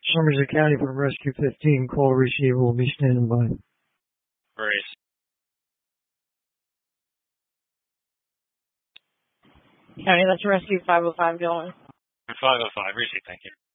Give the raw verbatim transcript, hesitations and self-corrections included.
Somerset County from Rescue fifteen. Call receiver will be standing by. Grace. County, that's Rescue five oh five going. five oh five, receive, thank you.